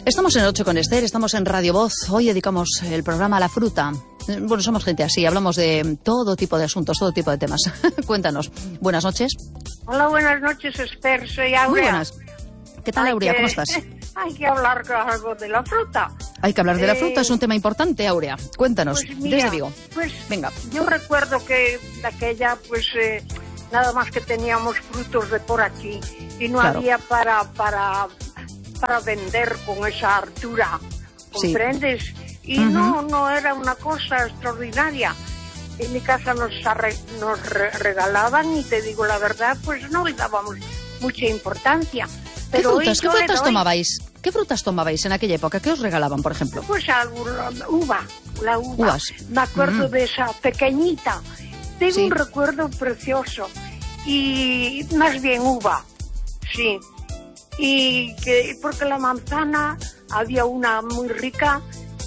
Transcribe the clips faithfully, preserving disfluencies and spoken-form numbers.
Estamos en Ocho con Esther, estamos en Radio Voz. Hoy dedicamos el programa a la fruta. Bueno, somos gente así, hablamos de todo tipo de asuntos, todo tipo de temas. Cuéntanos. Buenas noches. Hola, buenas noches, Esther. Soy Aurea. Muy buenas. ¿Qué tal, Hay Aurea? que, ¿Cómo estás? Hay que hablar algo de la fruta. Hay que hablar de la Eh, fruta, es un tema importante, Aurea. Cuéntanos, Pues mira, desde Vigo. Pues Venga. yo recuerdo que de aquella, pues eh, nada más que teníamos frutos de por aquí y no Claro. había para, para, para vender con esa altura, Sí. ¿comprendes? Y Ujú. no, no era una cosa extraordinaria. En mi casa nos, arre- nos re- regalaban y te digo la verdad, pues no le dábamos mucha importancia. ¿Qué Pero frutas, hoy qué yo le frutas doy, tomabais? ¿Qué frutas tomabais en aquella época? ¿Qué os regalaban, por ejemplo? Pues alguna uva, la uva. Uvas. Me acuerdo Mm. de esa pequeñita. Tengo Sí. un recuerdo precioso. Y más bien uva, sí. Y que porque la manzana había una muy rica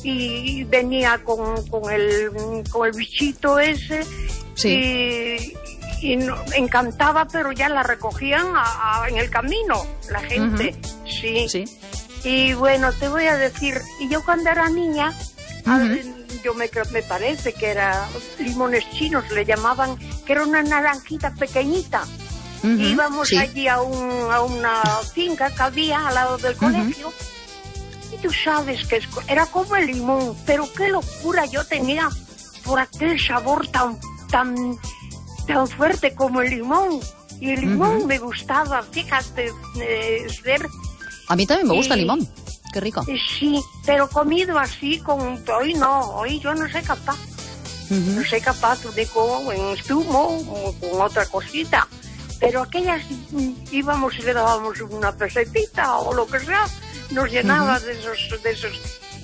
y venía con, con el con el bichito ese. Sí. Y, y no- encantaba, pero ya la recogían a- a- en el camino la gente. Sí. Sí. Y bueno, te voy a decir, y yo cuando era niña, a- Ujú. yo me, creo- me parece que era limones chinos, le llamaban, que era una naranjita pequeñita. Ujú. Íbamos Sí. allí a, un, a una finca que había al lado del colegio, y tú sabes que es co- era como el limón, pero qué locura yo tenía por aquel sabor tan, tan, tan fuerte como el limón. Y el limón Ujú. me gustaba, fíjate, eh, Esther. A mí también me gusta el Y- limón. Qué rico. Eh, Sí, pero comido así, con hoy no, hoy yo no soy capaz. Ujú. No soy capaz de con en zumo o con otra cosita. Pero aquellas mm, íbamos y le dábamos una pesetita o lo que sea, nos llenaba Ujú. de esos, de esos.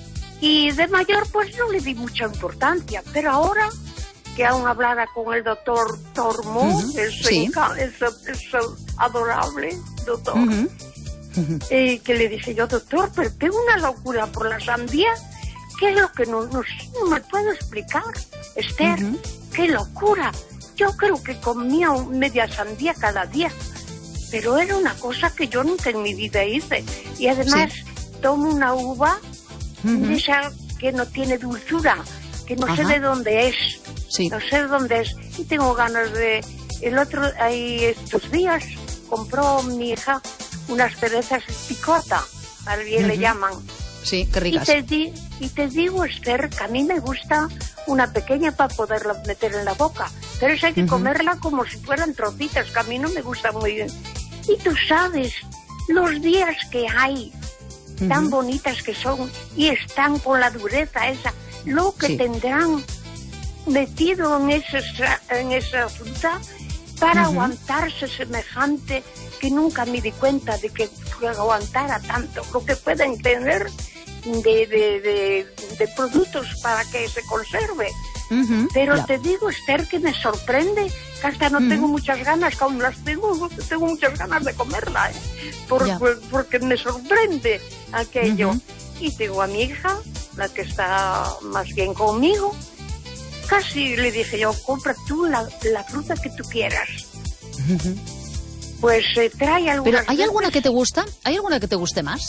Y de mayor pues no le di mucha importancia, pero ahora que aún hablara con el doctor Tormo, Ujú, es, sí. es, es adorable doctor. Ujú. Ujú. Eh, que le dije yo, doctor, pero tengo una locura por la sandía. ¿Qué es lo que no, no, no me puedo explicar? Esther, Ujú. qué locura. Yo creo que comía un- media sandía cada día, pero era una cosa que yo nunca en mi vida hice. Y además tomo una uva Ujú. de esa que no tiene dulzura, que no sé Ajá. de dónde es. Sí. No sé de dónde es. Y tengo ganas de... El otro, ahí estos días, compró mi hija unas cerezas picota, al bien le Ujú. llaman. Sí, qué Y ricas. te, di- y te digo, Esther, que a mí me gusta una pequeña para poderla meter en la boca. Pero esa hay que Ujú. comerla como si fueran trocitas, que a mí no me gusta muy bien. Y tú sabes, los días que hay, tan Ujú. bonitas que son, y están con la dureza esa, lo que Sí. tendrán metido en esa, en esa fruta para Ujú. aguantarse semejante, que nunca me di cuenta de que aguantara tanto, lo que pueden tener de, de, de, de productos para que se conserve. Ujú. Pero Ya. te digo, Esther, que me sorprende, que hasta no Ujú. tengo muchas ganas, que aún las tengo, tengo muchas ganas de comerla, ¿eh? Por- Ya. por- porque me sorprende aquello. Ujú. Y tengo a mi hija, la que está más bien conmigo, casi le dije yo, compra tú la, la fruta que tú quieras. Ujú. Pues eh, trae algunas Pero ¿hay alguna veces- que te gusta? ¿Hay alguna que te guste más?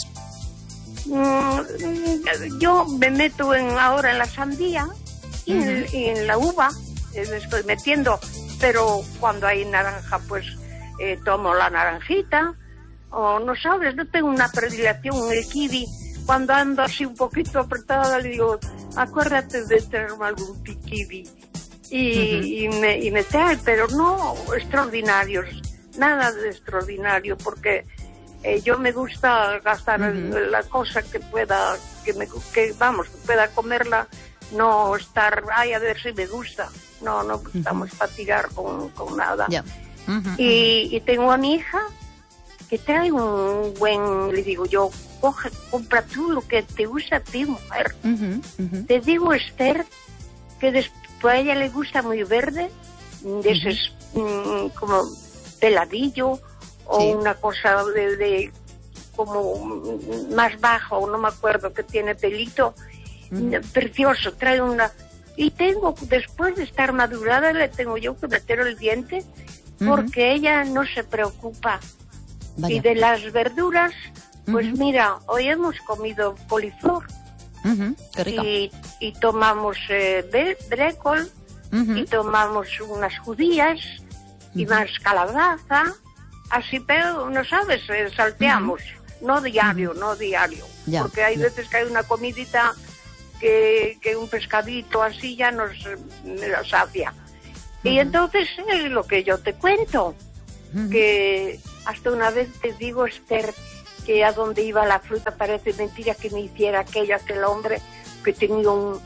Mm, yo me meto en, ahora en la sandía y, en, Ujú. y en la uva, eh, me estoy metiendo, pero cuando hay naranja, pues eh, tomo la naranjita, o no sabes, no tengo una predilección en el kiwi. Cuando ando así un poquito apretada, le digo, acuérdate de tenerme algún kiwi. Y, y, me, y me trae, pero no extraordinarios, nada de extraordinario, porque eh, yo me gusta gastar Ujú. el- la cosa que pueda, que, me, que vamos, que pueda comerla, no estar, ay, a ver si me gusta. No, no estamos para tirar con, con nada. Ya. Ujú. Y, y tengo a mi hija que trae un buen, le digo yo, coge, compra tú lo que te gusta a ti, mujer. Ujú. Ujú. Te digo, Esther, que después a ella le gusta muy verde, de ese mm, como peladillo, o Sí. una cosa de, de como mm, más bajo, no me acuerdo, que tiene pelito, Ujú. precioso, trae una... Y tengo, después de estar madurada, le tengo yo que meter el diente, porque ella no se preocupa. Vaya. Y de las verduras, Pues Ujú. mira, hoy hemos comido coliflor Ujú, qué rico. y, y tomamos eh, bre- brécol Ujú. y tomamos unas judías y Ujú. más calabaza, así, pero no sabes, eh, salteamos, no diario, no diario, Ya, porque hay ya. veces que hay una comidita que, que un pescadito así ya nos, eh, nos sacia. Y Ujú. entonces es lo que yo te cuento, Ujú. que hasta una vez te digo, Esther, que a donde iba la fruta parece mentira que me hiciera aquello, aquel hombre que tenía un,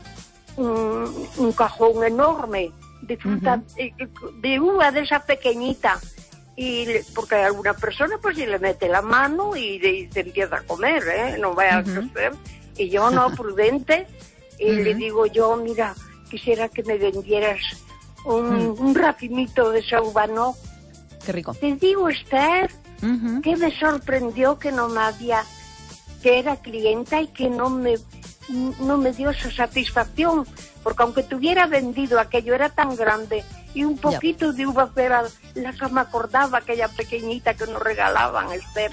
un, un cajón enorme de fruta, Ujú. eh, de uva de esa pequeñita. Y le- porque a alguna persona pues si le mete la mano y, le- y se empieza a comer, ¿eh? No vaya Ujú. a ser. Y yo no, prudente, y le Ujú. digo yo, mira, quisiera que me vendieras un, Mm. un racimito de esa uva, ¿no? Qué rico. Te digo, Esther, Ujú. que me sorprendió que no me había, que era clienta y que no me, no me dio esa satisfacción, porque aunque tuviera vendido aquello, era tan grande y un poquito de uva era la que me acordaba, aquella pequeñita que nos regalaban, Esther.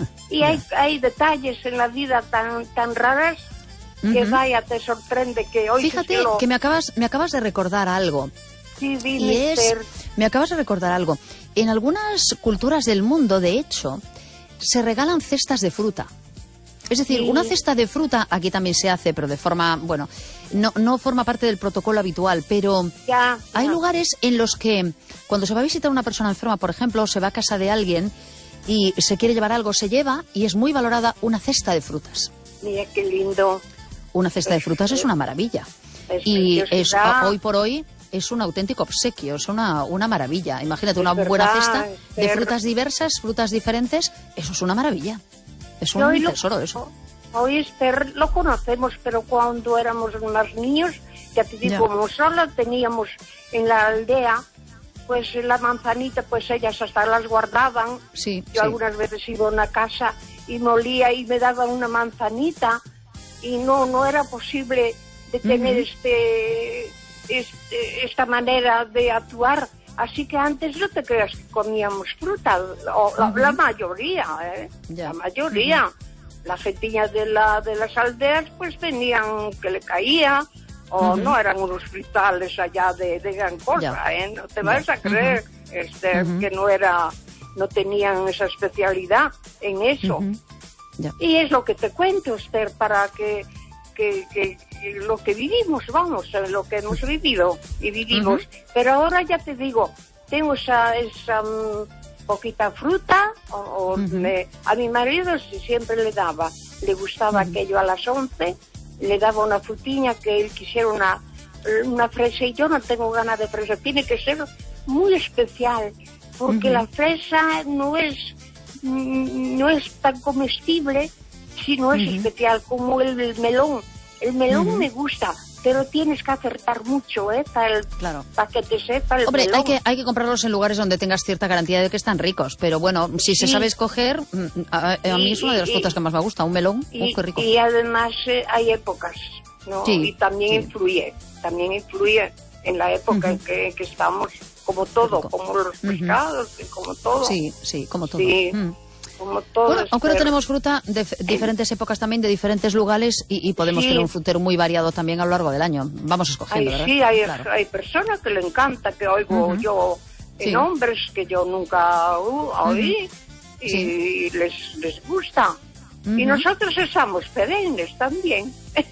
Y hay, hay detalles en la vida tan, tan raras que Ujú. vaya, te sorprende que hoy Fíjate se lo... que me acabas, me acabas de recordar algo. Sí, dime, Y es, Esther. me acabas de recordar algo. En algunas culturas del mundo, de hecho, se regalan cestas de fruta. Es decir, Sí. una cesta de fruta, aquí también se hace, pero de forma, bueno, no, no forma parte del protocolo habitual, pero Ya, hay ya. lugares en los que cuando se va a visitar a una persona enferma, por ejemplo, se va a casa de alguien y se quiere llevar algo, se lleva y es muy valorada una cesta de frutas. Mira qué lindo. Una cesta de frutas es una maravilla. Es Y es, preciosidad. hoy por hoy es un auténtico obsequio, es una, una maravilla. Imagínate, Es una verdad, buena cesta de Esther. frutas diversas, frutas diferentes, eso es una maravilla. Es Y un hoy lo- tesoro eso. Hoy Esther lo conocemos, pero cuando éramos más niños, ya te digo, Ya. como solo teníamos en la aldea, pues la manzanita, pues ellas hasta las guardaban. Sí, Yo sí. algunas veces iba a una casa y molía y me daban una manzanita y no, no era posible de tener Ujú. este, este, esta manera de actuar. Así que antes no te creas que comíamos fruta, o la, Ujú. la mayoría, ¿eh? Ya. La mayoría. La gentilla de, la, de las aldeas pues venían que le caía, o Ujú. no eran unos frutales allá de, de gran cosa, Ya. ¿eh? No te Ya. vas a creer, este, Ujú. que no era, no tenían esa especialidad en eso. Ujú. Ya. Y es lo que te cuento, Esther, para que, que, que, que lo que vivimos, vamos, eh, lo que hemos vivido y vivimos. Ujú. Pero ahora ya te digo, tengo esa, esa mm, poquita fruta, o, o Ujú. me- a mi marido sí siempre le daba, le gustaba Ujú. aquello a las once, le daba una frutiña que él quisiera una, una fresa y yo no tengo ganas de fresa, tiene que ser muy especial, porque Ujú. la fresa no es mm, no es tan comestible si no es Ujú. especial como el, el melón. El melón Ujú. me gusta, pero tienes que acertar mucho, ¿eh? Para, el- Claro. para que te sepa el Hombre, melón. hay que, hay que comprarlos en lugares donde tengas cierta garantía de que están ricos. Pero bueno, si se Sí. sabe escoger, mm, a, a mí Y- es una de las y- frutas que más me gusta, un melón. Y, ¡Oh, qué rico! y además eh, hay épocas, ¿no? Sí, Y también sí. influye, también influye en la época en Ujú. que, que estamos, como todo, rico. como los Ujú. pescados, y como todo. Sí, sí, como todo. Sí. Mm. Como todo. Bueno, aunque no Esther. tenemos fruta de f- diferentes épocas también, de diferentes lugares, y, y podemos Sí. tener un frutero muy variado también a lo largo del año. Vamos escogiendo, Ay, ¿verdad? sí, hay, Claro. hay personas que le encanta, que oigo Ujú. yo en Sí. hombres que yo nunca uh, oí, y Sí. les, les gusta. Y Ujú. nosotros somos perennes también.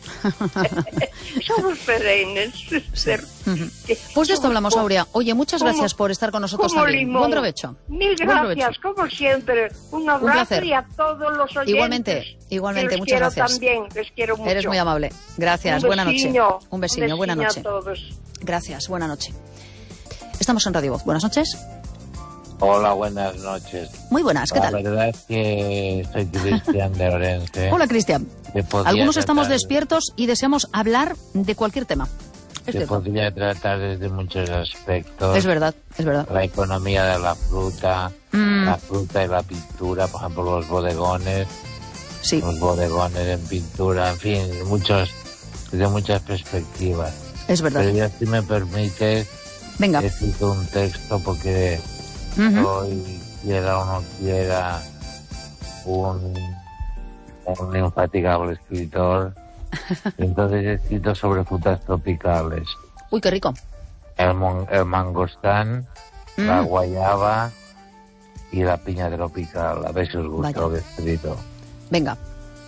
Somos perennes. Esther. Ujú. Que Pues de esto somos hablamos, como- Aurea. Oye, muchas como- gracias por estar con nosotros como también. limón. Buen provecho. Mil Buen provecho. gracias, como siempre. Un abrazo placer. y a todos los oyentes. Igualmente, igualmente, que los muchas quiero gracias. también, les quiero mucho. Eres muy amable. Gracias, Un buena noche. besiño, Un besiño, buena besiño noche. a todos. Gracias, buena noche. Estamos en Radio Voz. Buenas noches. Hola, buenas noches. Muy buenas, ¿qué La tal? verdad es que soy Cristian de Orense. Hola, Cristian. Te podría Algunos estamos tratar- despiertos y deseamos hablar de cualquier tema. Es Se cierto. podría tratar desde muchos aspectos. Es verdad, es verdad. La economía de la fruta, Mm, la fruta y la pintura, por ejemplo, los bodegones, sí, los bodegones en pintura, en fin, muchos, desde muchas perspectivas. es verdad. Pero ya si me permites, Venga. he escrito un texto porque Ujú. hoy, quiera o no quiera, un un infatigable escritor. Entonces he escrito sobre frutas tropicales. Uy, qué rico. El, mon, el mangostán, mm. la guayaba y la piña tropical. A ver si os gusta lo que he escrito. Venga.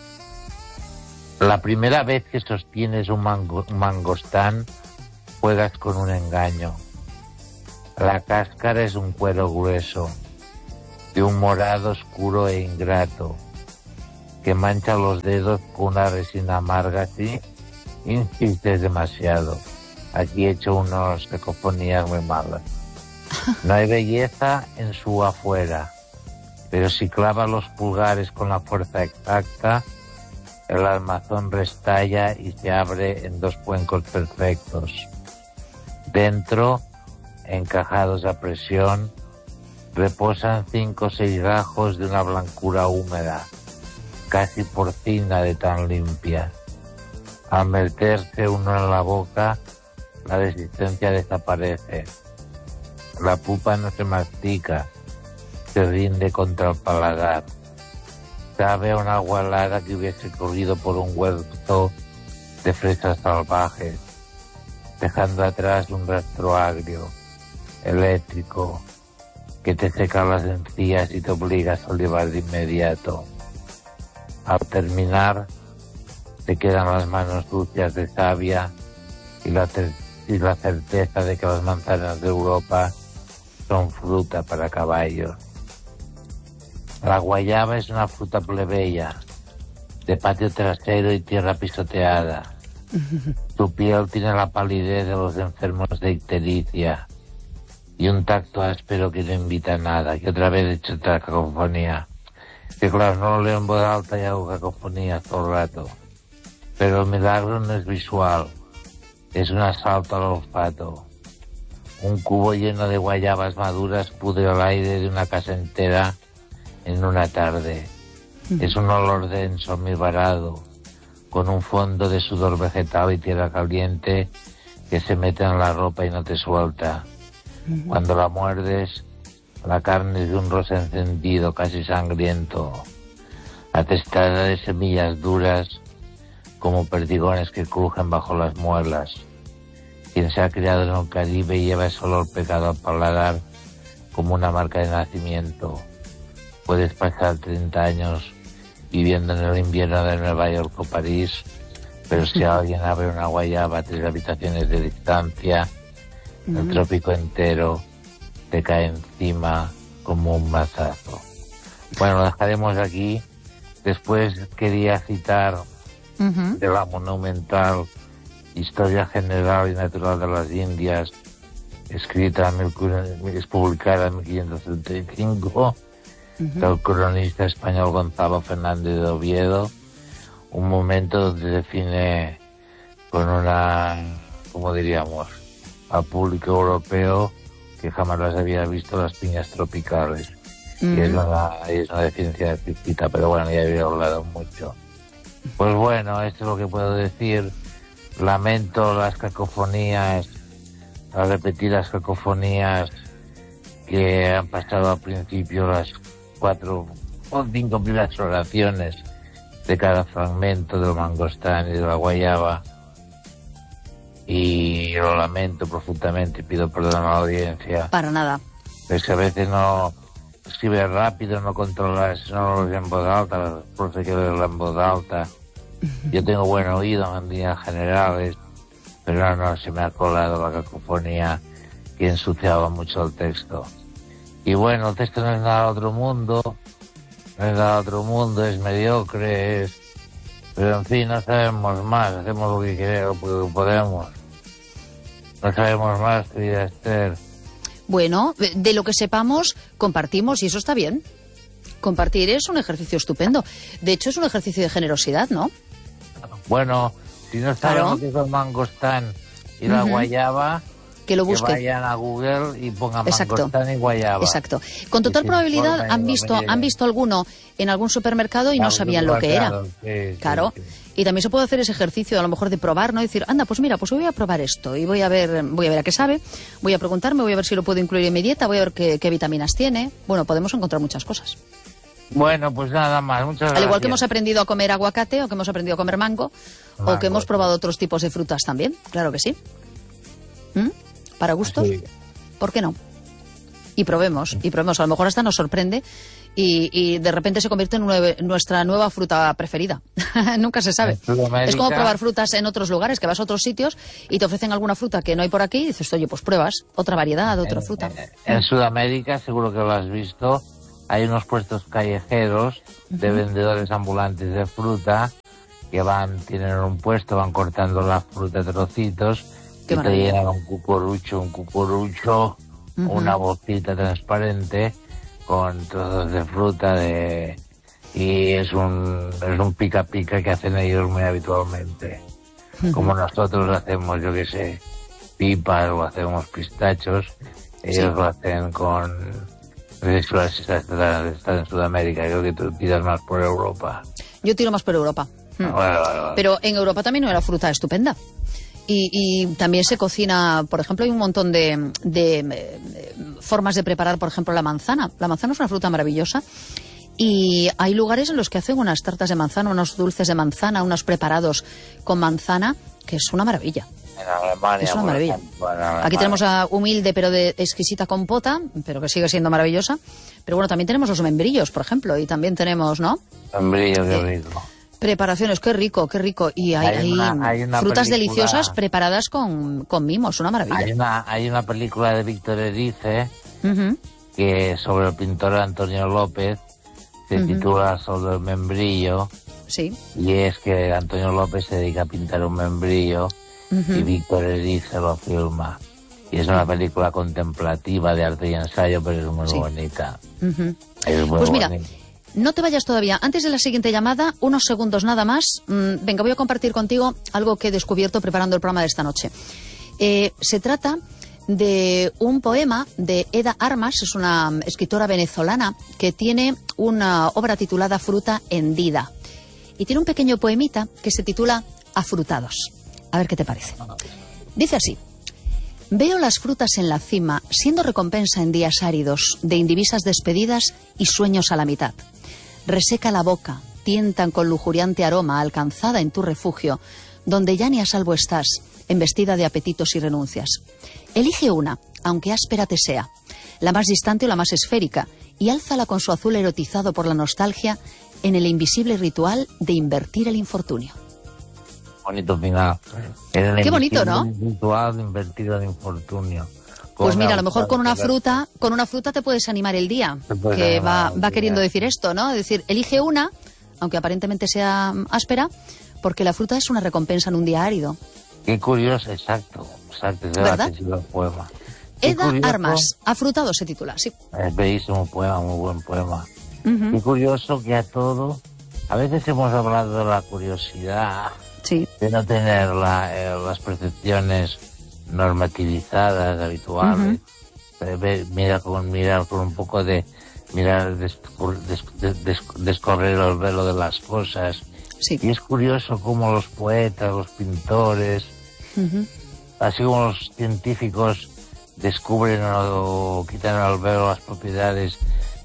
La primera vez que sostienes un, mango, un mangostán, juegas con un engaño. La cáscara es un cuero grueso, de un morado oscuro e ingrato, que mancha los dedos con una resina amarga. Si insistes demasiado. Aquí he hecho unas cacofonías muy malas. No hay belleza en su afuera, pero si clavas los pulgares con la fuerza exacta, el armazón restalla y se abre en dos cuencos perfectos. Dentro, encajados a presión, reposan cinco o seis gajos de una blancura húmeda, casi porcina de tan limpia. Al meterse uno en la boca, la resistencia desaparece. La pulpa no se mastica, se rinde contra el paladar. Sabe a una agua helada que hubiese corrido por un huerto de fresas salvajes, dejando atrás un rastro agrio, eléctrico, que te seca las encías y te obliga a salivar de inmediato. Al terminar, te quedan las manos sucias de savia y la, y la certeza de que las manzanas de Europa son fruta para caballos. La guayaba es una fruta plebeya, de patio trasero y tierra pisoteada. Su piel tiene la palidez de los enfermos de ictericia y un tacto áspero que no invita a nada. Que otra vez he hecho otra cacofonía. Que claro, no lo leo en voz alta y hago cacofonía todo el rato. Pero el milagro no es visual, es un asalto al olfato. Un cubo lleno de guayabas maduras pudre al aire de una casa entera en una tarde. Es un olor denso, almibarado, con un fondo de sudor vegetal y tierra caliente que se mete en la ropa y no te suelta. Cuando la muerdes, la carne es de un rosa encendido, casi sangriento, atestada de semillas duras como perdigones que crujen bajo las muelas. Quien se ha criado en el Caribe lleva ese olor pegado al paladar como una marca de nacimiento. Puedes pasar treinta años viviendo en el invierno de Nueva York o París, pero si alguien abre una guayaba a tres habitaciones de distancia, el mm. trópico entero te cae encima como un mazazo. Bueno, lo dejaremos aquí. Después quería citar uh-huh. de la monumental Historia General y Natural de las Indias, escrita, es publicada en mil quinientos treinta y cinco, uh-huh. del cronista español Gonzalo Fernández de Oviedo, un momento donde define con una, como diríamos, al público europeo que jamás las había visto las piñas tropicales. Uh-huh. Y es una, es una definición explícita, pero bueno, ya había hablado mucho. Pues bueno, esto es lo que puedo decir. Lamento las cacofonías, las repetidas cacofonías que han pasado al principio, las cuatro o cinco primeras oraciones de cada fragmento del mangostán y de la guayaba. Y lo lamento profundamente y pido perdón a la audiencia. Para nada. Es que a veces no escribes rápido, no controlas, no lo lees en voz alta, los profes que leerla en voz alta. Yo tengo buen oído en líneas generales, pero no, no, se me ha colado la cacofonía que ensuciaba mucho el texto. Y bueno, el texto no es nada de otro mundo, no es nada de otro mundo, es mediocre, es... pero en fin, no sabemos más, hacemos lo que queremos, lo que podemos. No sabemos más, querida Esther. Bueno, de lo que sepamos, compartimos y eso está bien. Compartir es un ejercicio estupendo. De hecho, es un ejercicio de generosidad, ¿no? Bueno, si no sabemos claro. qué es el mangostán y la uh-huh. guayaba, que lo busquen. Que vayan a Google y pongan mangostán y guayaba. Exacto. Con total probabilidad han visto, han visto alguno en algún supermercado y claro, no sabían lo que era. Sí, claro. Sí, sí. Y también se puede hacer ese ejercicio, a lo mejor de probar, ¿no? Y decir, anda, pues mira, pues voy a probar esto y voy a ver, voy a ver a qué sabe, voy a preguntarme, voy a ver si lo puedo incluir en mi dieta, voy a ver qué, qué vitaminas tiene. Bueno, podemos encontrar muchas cosas. Bueno, pues nada más, muchas gracias. Al igual que hemos aprendido a comer aguacate, o que hemos aprendido a comer mango, Mango, o que hemos probado otros tipos de frutas también, claro que sí. ¿Mm? ¿Para gustos? Sí. ¿Por qué no? Y probemos, y probemos. A lo mejor hasta nos sorprende y, y de repente se convierte en nueve, nuestra nueva fruta preferida. Nunca se sabe. Es como probar frutas en otros lugares, que vas a otros sitios y te ofrecen alguna fruta que no hay por aquí y dices, oye, pues pruebas otra variedad, otra en, fruta. En, en Sudamérica, seguro que lo has visto, hay unos puestos callejeros de uh-huh. vendedores ambulantes de fruta que van, tienen un puesto, van cortando la fruta a trocitos. Qué y maravilla. Te llenan un cucurucho, un cucurucho, uh-huh. una bolsita transparente con trozos de fruta de y es un es un pica pica que hacen ellos muy habitualmente. Uh-huh. Como nosotros hacemos, yo que sé, pipas o hacemos pistachos, ellos sí. lo hacen con... Eso está, está en Sudamérica, creo que tú tiras más por Europa. Yo tiro más por Europa. Hmm. Ah, vale, vale, vale. Pero en Europa también hay una fruta estupenda. Y, y también se cocina, por ejemplo, hay un montón de, de, de formas de preparar, por ejemplo, la manzana. La manzana es una fruta maravillosa. Y hay lugares en los que hacen unas tartas de manzana, unos dulces de manzana, unos preparados con manzana, que es una maravilla. En Alemania, es una maravilla. Ejemplo, en Aquí tenemos a humilde pero de exquisita compota, pero que sigue siendo maravillosa. Pero bueno, también tenemos los membrillos, por ejemplo, y también tenemos, ¿no? Membrillo, qué rico. Preparaciones, qué rico, qué rico. Y hay, hay, una, hay una frutas película, deliciosas preparadas con, con mimos, una maravilla. Hay una, hay una película de Víctor Erice, uh-huh. que sobre el pintor Antonio López, se uh-huh. titula Sobre el membrillo. Sí. Y es que Antonio López se dedica a pintar un membrillo. Uh-huh. Y Víctor Erice lo filma. Y es una película contemplativa de arte y ensayo, pero es muy sí. bonita. Uh-huh. Es muy pues bonita. Mira, no te vayas todavía. Antes de la siguiente llamada, unos segundos nada más. Mm, venga, voy a compartir contigo algo que he descubierto preparando el programa de esta noche. Eh, se trata de un poema de Eda Armas, es una escritora venezolana que tiene una obra titulada Fruta hendida. Y tiene un pequeño poemita que se titula Afrutados. A ver qué te parece. Dice así: veo las frutas en la cima, siendo recompensa en días áridos, de indivisas despedidas y sueños a la mitad. Reseca la boca, tientan con lujuriante aroma, alcanzada en tu refugio, donde ya ni a salvo estás, embestida de apetitos y renuncias. Elige una, aunque áspera te sea, la más distante o la más esférica, y álzala con su azul erotizado por la nostalgia en el invisible ritual de invertir el infortunio. Bonito final. Qué bonito, ¿no? Ritual invertido en infortunio. Pues mira, a lo mejor con una fruta, con una fruta te puedes animar el día, que va, va queriendo decir esto, ¿no? Es decir, elige una, aunque aparentemente sea áspera, porque la fruta es una recompensa en un día árido. Qué curioso, exacto, exacto, ese ¿verdad? Es el poema. Eda curioso, Armas, Afrutado se titula, sí. Es bellísimo poema, muy buen poema. Uh-huh. Qué curioso que a todo, a veces hemos hablado de la curiosidad, sí. de no tener la, eh, las percepciones normativizadas, habituales, uh-huh. ver, mirar con mirar con un poco de mirar descor, des, des, des, descorrer el velo de las cosas. Sí. Y es curioso cómo los poetas, los pintores, uh-huh. así como los científicos descubren o, o quitan el velo las propiedades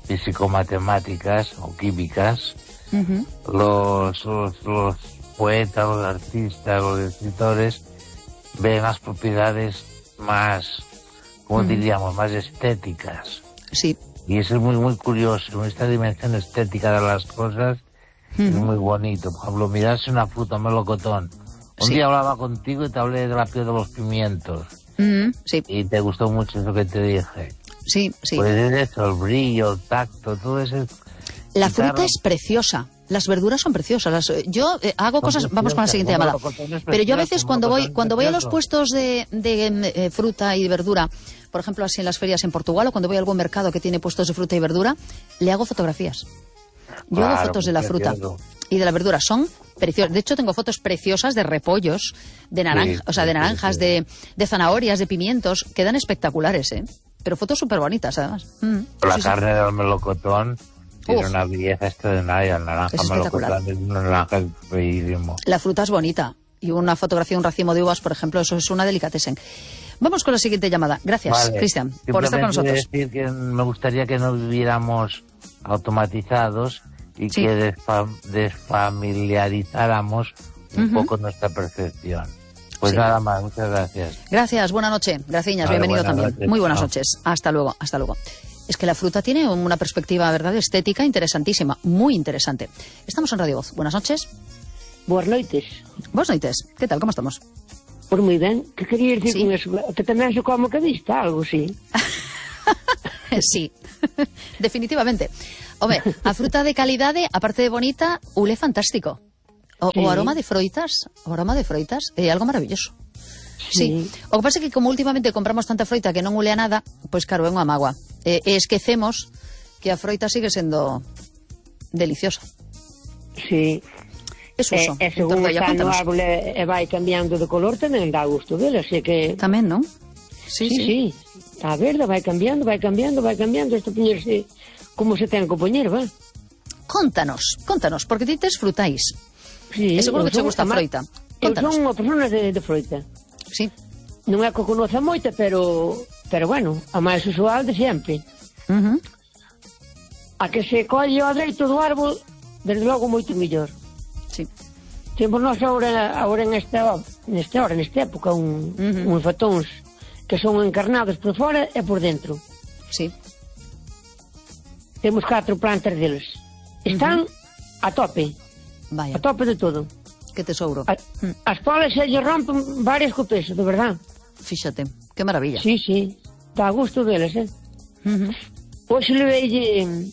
físico-matemáticas o químicas, uh-huh. los, los, los poetas, los artistas, los escritores ven las propiedades más, ¿cómo uh-huh. diríamos?, más estéticas. Sí. Y eso es muy, muy curioso, esta dimensión estética de las cosas uh-huh. es muy bonito. Por ejemplo, mirarse una fruta, un melocotón. Un sí. día hablaba contigo y te hablé de la piel de los pimientos. Uh-huh. Sí. Y te gustó mucho eso que te dije. Sí, sí. Pues es eso, el brillo, el tacto, todo eso. La fruta es preciosa. Las verduras son preciosas. Las, yo eh, hago son cosas. preciosas. Vamos con la siguiente Bueno, llamada. Pero yo a veces cuando voy cuando voy a los puestos de, de eh, fruta y de verdura, por ejemplo, así en las ferias en Portugal, o cuando voy a algún mercado que tiene puestos de fruta y verdura, le hago fotografías. Yo claro, hago fotos de la fruta y de la verdura. Son preciosas. De hecho, tengo fotos preciosas de repollos, de naranja, sí, o sea, de naranjas, sí, sí. De, de zanahorias, de pimientos. Quedan espectaculares, ¿eh? Pero fotos súper bonitas, además. Mm. La sí, carne sí. del melocotón tiene una belleza extraordinaria. El naranja es melocotón es un naranja bellísimo. La fruta es bonita. Y una fotografía, un racimo de uvas, por ejemplo, eso es una delicatessen. Vamos con la siguiente llamada. Gracias, vale. Cristian, por estar con nosotros. Decir que me gustaría que no viviéramos automatizados y Sí. que desfa desfamiliarizáramos un Ujú. poco nuestra percepción. Pues Sí. nada más, muchas gracias. Gracias, buena noche. Graciñas, Vale, bienvenido buenas también. noches. Muy buenas Chao. noches. Hasta luego, hasta luego. Es que la fruta tiene una perspectiva, ¿verdad?, estética interesantísima, muy interesante. Estamos en Radio Voz. Buenas noches. Boas noites. Buenas noites. ¿Qué tal? ¿Cómo estamos? Por moi ben. Que quería dicir Sí. con eso? Que tamén se come que vista, algo así. Sí, definitivamente. Home, a fruta de calidade, aparte de bonita, ule fantástico. O, Sí. o aroma de froitas, o aroma de froitas, é algo maravilloso. Sí. Sí. O que pasa é que como últimamente compramos tanta froita que non ule a nada, pois claro, é unha mágoa. E, e esquecemos que a froita sigue sendo deliciosa. Sí. Es E, uso. e según Entonces, ya está no cuéntanos. árbol e, e vai cambiando de color tamén dá gusto dele, así que... Tamén, non? Sí, sí, sí. sí. Está verde, vai cambiando, vai cambiando, vai cambiando. Isto poñerse como se ten que poñer, va? Contanos, contanos, porque ti tes frutais. Sí, E seguro eu que che son- gusta a ama- froita. Eu Contanos. son unha persona de, de froita. Sí. Non é que conoza moita, pero pero bueno, a máis usual de sempre. Uh -huh. A que se colle ao dereito do árbol, desde logo moito mellor. Sí. Temos nós agora, agora nesta, nesta hora, nesta época, un, Ujú. uns batóns que son encarnados por fora e por dentro. Sí. Temos catro plantas deles. Están a tope, Vaya, a tope de todo. que tesouro. A, as polas se lle rompen varias co peso, de verdad. Fíxate, que maravilla. Sí, sí, dá gusto deles, eh? Uh -huh. Hoxe leveille mm,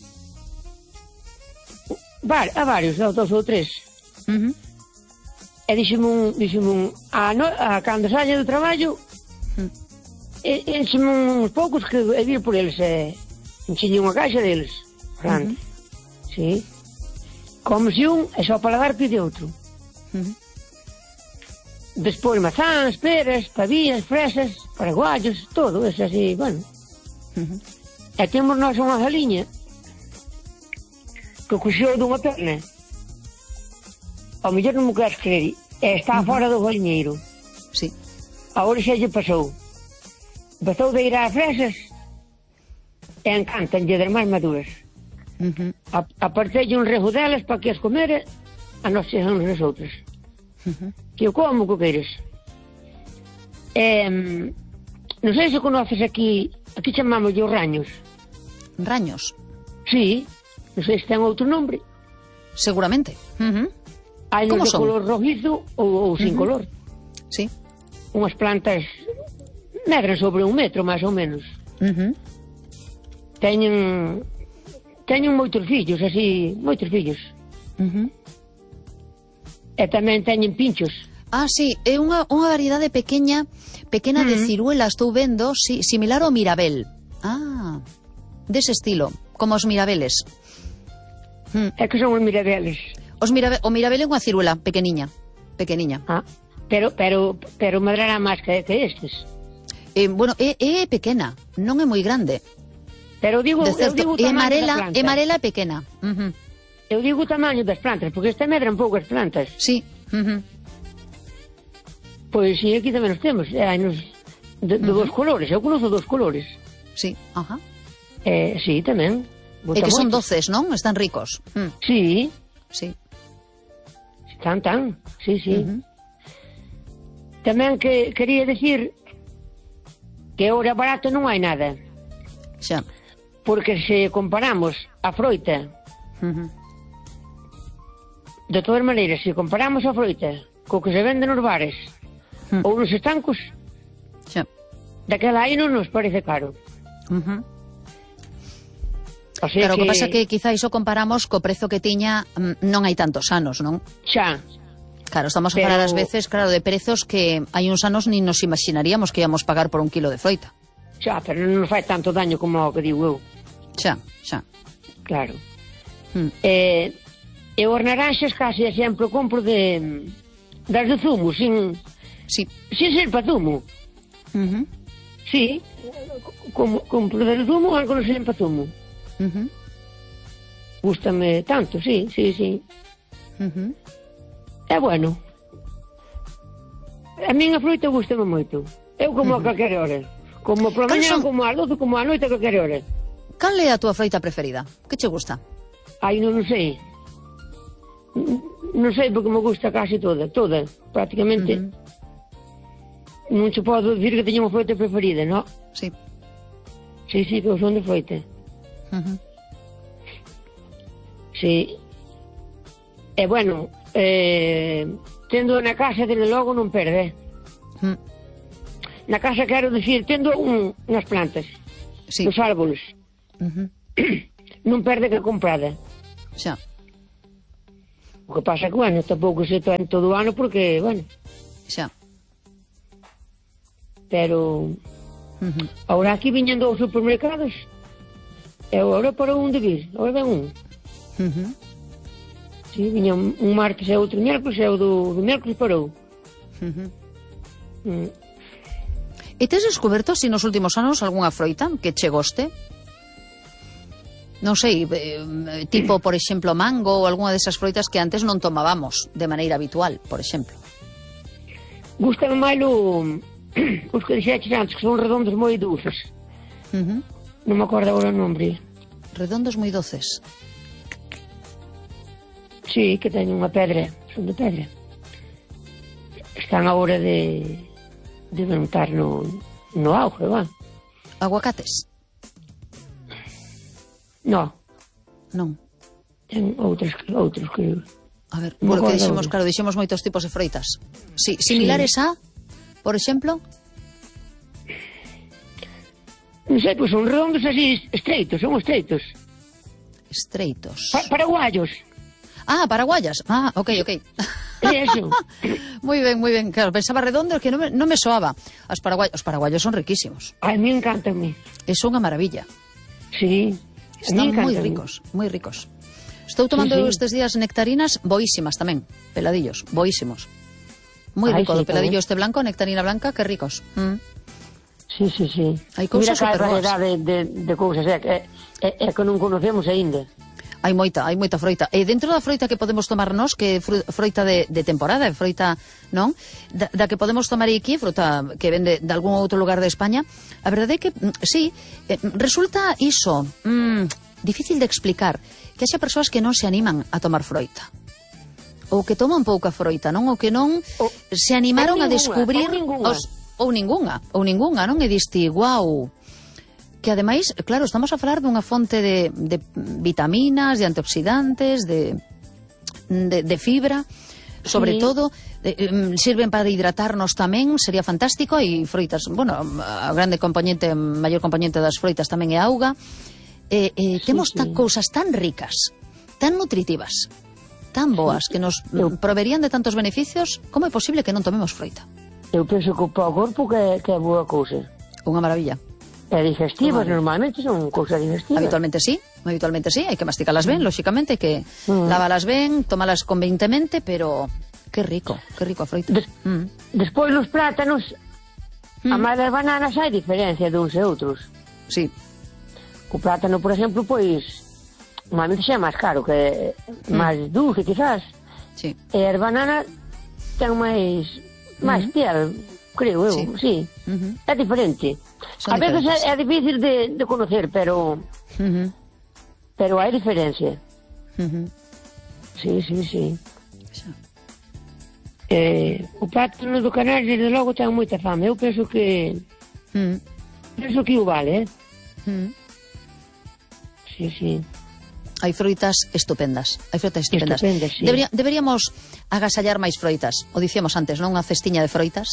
var, a varios, a dos ou tres. Uh -huh. E dixeme un, dixeme un a, no, a cando salle do traballo, Mm. e, encheme uns poucos que e vir por eles, e enchelle unha caixa deles, grande. Sí. Comese un e só para dar pide outro. Uh -huh. Despois mazás, peras, pavías, fresas, paraguayos, todo, es así, bueno. Uh -huh. E temos nós unha galiña que coxeu dunha perna. Ao mellor non me queres creer, e está uh -huh. fora do galiñeiro. Sí. Agora xa lle pasou. Pasou de ir ás fresas e encantanlle das máis maduras. Uh -huh. Apartelle un rejo delas para que as comere, a nós xean as outras. Uh -huh. Que eu como que queres. Eh, non sei se conoces aquí, aquí chamamos os raños. Raños, Sí, non sei se ten outro nombre. seguramente. Uh -huh. Hai Como de son? color rojizo ou, ou sin Ujú. color. Sí. Unhas plantas medran sobre un metro, máis ou menos. Uh -huh. Teñen teñen moitos fillos, así, moitos fillos. Uh -huh. E tamén teñen pinchos. Ah, sí, é unha, unha variedade pequeña, pequena de Mm. ciruela, estou vendo, sí, similar ao mirabel. Ah, dese estilo, como os mirabeles. Mm. É que son os mirabeles. Os mirabe, o mirabel é unha ciruela pequeniña, pequeniña. Ah, pero pero pero madrará máis que, que estes. Eh, bueno, é, é pequena, non é moi grande. Pero digo, De eu certo, digo o é tamaño da amarela, planta. é amarela e pequena. Uh -huh. Eu digo o tamaño das plantas, porque este medran poucas plantas. Sí. Uh -huh. Pois sí, aquí tamén os temos. E hai nos de, de dos colores, eu conozo dos colores. Sí, ajá. Eh, sí, tamén. É que son moitos. doces, non? Están ricos. Mm. Sí, Sí. tan tan. Sí, sí. Uh -huh. Tamén que quería decir que ahora barato non hai nada. Xa. Porque se comparamos a froita, Uh -huh. de todas maneiras, se comparamos a froita co que se vende nos bares Mm. ou nos estancos, Xa. daquela aí non nos parece caro. Uh -huh. O sea Claro, o que que pasa que quizá iso comparamos co prezo que tiña, mm, non hai tantos anos, non? xa, Claro, estamos a Pero- falar ás veces, claro, de prezos que hai uns anos ni nos imaginaríamos que íamos pagar por un kilo de froita. xa, pero non nos fai tanto daño como o que digo eu, Xa, xa. claro. Mm. Eh, eu as naranxas casi sempre compro de das de zumo, sin, Sí. sin ser para zumo. Uh -huh. Sí, como, compro de zumo, algo non sen para zumo. Uh -huh. Gústame tanto, sí, sí, sí. Uh -huh. É bueno. A minha fruta gústame moito. Eu como a calquera hora. Como por Cales mañá, son- como a doce, como a noite, a calquera hora. Cal é a túa froita preferida? Que che gusta? Ai, non o sei. Non sei porque me gusta casi toda, toda, prácticamente. Uh -huh. Non se podo dicir que teño unha froita preferida, non? Sí. Sí, sí, que eu son de froita. Uh -huh. Sí. E, bueno, eh, tendo na casa, desde logo, non perde. Uh -huh. Na casa, quero dicir, tendo un, unhas plantas, sí. dos árboles, uh -huh. non perde que comprada. Xa. O que pasa que, bueno, tampouco se traen todo o ano porque, bueno... Xa. Pero... Uh -huh. Ahora aquí viñendo aos supermercados, e agora para un de vir, agora ven un. Uh -huh. Sí, viña un, un martes e outro miércoles, e o do, do miércoles parou. Uh -huh. Mm. E tes descoberto, si nos últimos anos, algunha froita que che goste? Non sei, eh, tipo, por exemplo, mango ou algunha desas froitas que antes non tomábamos de maneira habitual, por exemplo. Gústame máis o, os que dixeches antes, que son redondos moi dulces. Uh -huh. Non me acordo agora o nombre. Redondos moi doces. Sí, que teñen unha pedra, son de pedra. Están a hora de, de montar no, no auge, va. Aguacates? No. Non. Ten outros, outros que... A ver, no porque dixemos, agora. claro, dixemos moitos tipos de froitas. Sí, similares sí. a, por exemplo... Non sei, pois son redondos así, estreitos, son estreitos. Estreitos. Pa paraguayos. Ah, paraguayas. Ah, ok, ok. Eso. Moi ben, moi ben. Claro, pensaba redondo que non me, non me soaba. Os paraguayos, os paraguayos son riquísimos. Ai, me encantan, me. É unha maravilla. Sí. Están moi ricos, moi ricos. Estou tomando sí, sí. estes días nectarinas boísimas tamén, peladillos, boísimos. Moi rico, do sí, peladillo tamén. Este blanco, nectarina blanca, que ricos. Mm. Sí, sí, sí. Hai cousas super boas. Mira que hai variedade de, de, de cousas, é, é, é, é que non conocemos aínda. Hai moita, hai moita froita. E dentro da froita que podemos tomar nós, que é froita de, de temporada, é froita, non? Da, da que podemos tomar aquí, froita que vende de algún outro lugar de España, a verdade é que, sí, eh, resulta iso, mmm, difícil de explicar, que haxa persoas que non se animan a tomar froita. Ou que toman pouca froita, non? Ou que non o, se animaron a descubrir... Ou os, ou ningunha, ou ningunha, non? E diste, guau... Que ademais, claro, estamos a falar dunha fonte de, de vitaminas, de antioxidantes, de, de, de fibra, sobre sí. todo, de, um, sirven para hidratarnos tamén, sería fantástico, e froitas, bueno, a grande componente, maior componente das froitas tamén é auga, e, e sí, temos sí. Tan, cousas tan ricas, tan nutritivas, tan boas, que nos Eu... proverían de tantos beneficios, como é posible que non tomemos froita? Eu penso que para o corpo que, que é boa cousa. Unha maravilla. É digestivas, normalmente son cousas digestivas. Habitualmente sí, habitualmente sí, hai que masticalas ben, mm. lóxicamente, hai que mm. lavalas ben, tomalas convenientemente, pero que rico, que rico a froita. Des, mm. Despois nos plátanos, mm. a máis das bananas hai diferencia de uns e outros. Sí. O plátano, por exemplo, pois, normalmente xa é máis caro, que é mm. máis dulce, quizás. Sí. E as bananas ten máis, máis mm. piel, creo eu, sí. sí. Uh -huh. É diferente. Son a veces é, é difícil de, de conocer, pero uh -huh. pero hai diferencia. Uh -huh. Sí, sí, sí. Sí. Eh, o plátano do Canal, desde logo, ten moita fama. Eu penso que uh -huh. penso que o vale, eh? Uh -huh. Sí, sí. Hai froitas estupendas, hai froitas estupendas. Estupendas, sí. Debería, deberíamos agasallar máis froitas. O dicíamos antes, non? Unha cestiña de froitas.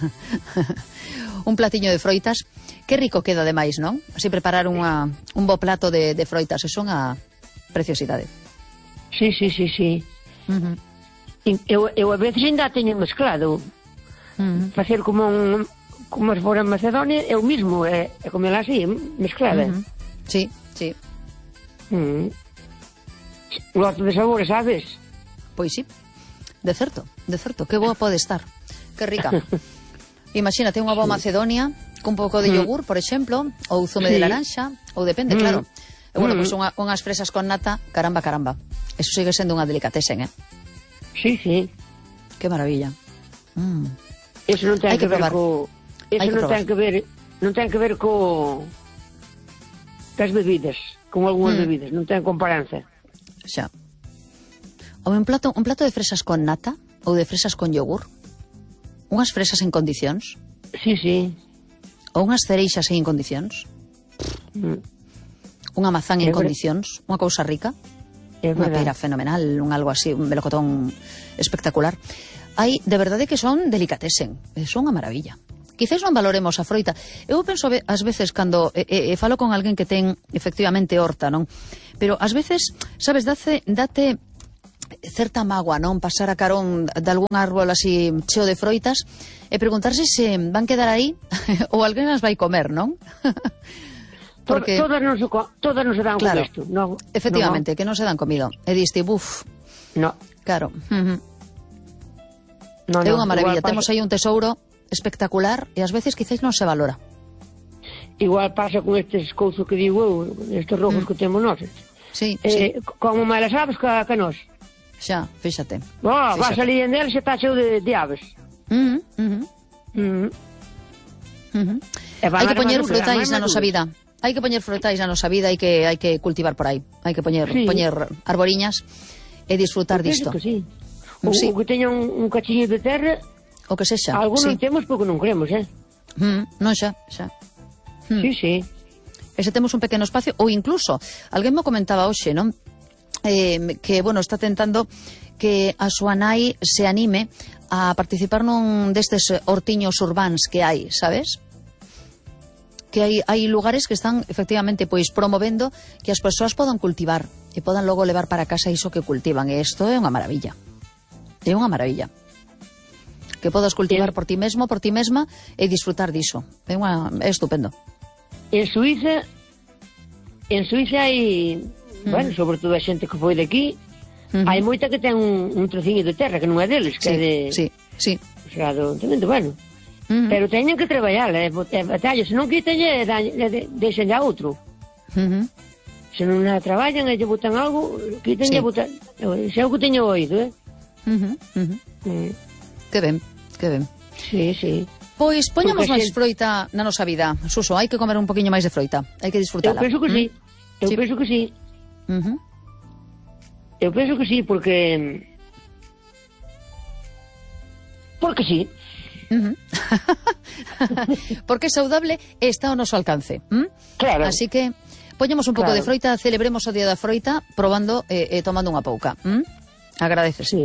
Un platiño de froitas. Que rico queda ademais, non? Así preparar unha, un bo plato de, de froitas. É unha preciosidade. Sí, sí, sí, sí. Uh -huh. Eu, eu a veces ainda teño mezclado. Uh -huh. Facer como un, como se fora en Macedonia, eu mismo, é, é comela así, mezclada. Uh -huh. Sí, sí. Uh -huh. Lote de sabores, sabes? Pois sí, de certo, de certo, que boa pode estar, que rica. Imagínate unha boa Macedonia cun pouco de yogur, por exemplo, ou zume sí. de laranxa, ou depende, mm. claro. E bueno, pois pues unha, unhas fresas con nata, caramba, caramba. Eso sigue sendo unha delicatesen, eh? Sí, sí. Que maravilla. Mm. Eso non ten que, que ver co... Eso non ten que ver, non ten que ver co... das bebidas, con algunhas mm. bebidas, non ten comparanza. Xa. Ou un plato, un plato de fresas con nata ou de fresas con yogur? Unhas fresas en condicións? Sí, sí. Ou unhas cereixas en condicións? Mm. Unha mazán en condicións? Unha cousa rica? Unha pera fenomenal, un algo así, un melocotón espectacular. Hai, de verdade que son delicatesen, son unha maravilla. Quizás non valoremos a froita. Eu penso ás veces cando e, e, falo con alguén que ten efectivamente horta, non? Pero ás veces, sabes, date, date certa mágoa, non? Pasar a carón de algún árbol así cheo de froitas e preguntarse se van quedar aí ou alguén as vai comer, non? Porque todas non se, todas non se dan claro, con isto. No, efectivamente, no, que non se dan comido. E diste, buf. No. Claro. Uh-huh. No, é unha no, maravilla. Temos aí un tesouro espectacular e ás veces quizás non se valora. Igual pasa con estes cousas que digo eu, estes rojos mm. que temos nós. Sí, eh, sí. Como máis aves que, que nós. Xa, fíxate. Oh, vas ali en el se está cheo de, de aves. Uh-huh, uh-huh. Mm. Uh-huh. Hai que poñer frutais na nosa vida. Hai que poñer frutais na nosa vida, hai que hai que cultivar por aí. Hai que poñer sí. poñer arboriñas e disfrutar disto. Que sí. O, sí. o que teña un, un cachiño de terra, o que sexa. Algúns sí. non temos porque non queremos, eh? Mm, non xa, xa. Mm. Sí, sí. E se temos un pequeno espacio, ou incluso, alguén me comentaba hoxe, non? Eh, que, bueno, está tentando que a súa nai se anime a participar nun destes hortiños urbáns que hai, sabes? Que hai, hai lugares que están efectivamente pois promovendo que as persoas podan cultivar e podan logo levar para casa iso que cultivan, e isto é unha maravilla. É unha maravilla. Que podas cultivar por ti mesmo, por ti mesma e disfrutar diso. É, unha, é estupendo. En Suiza en Suiza hai, mm. bueno, sobre todo a xente que foi de aquí, mm-hmm. hai moita que ten un, un trociño de terra que non é deles, que sí, é de... Sí, sí. O sea, do, tremendo, bueno. Mm-hmm. Pero teñen que traballar, eh, batallas, se non quítalle, deixenlle a outro. Mm-hmm. Se non a traballan e lle botan algo, quítalle sí. botan. Se é o que teño oído, eh? Uh-huh, uh-huh. Mm. Que ben, que ben. Sí, sí. Pois poñamos máis se... froita na nosa vida, Suso, hai que comer un poquinho máis de froita, hai que disfrutala. Eu penso que ¿Mm? sí, eu sí. penso que sí. Uh-huh. Eu penso que sí, porque... Porque sí. Uh-huh. Porque é saudable e está ao noso alcance. ¿Mm? Claro. Así que poñemos un pouco claro. de froita, celebremos o día da froita probando e eh, eh, tomando unha pouca. ¿Mm? Agradeces. Sí.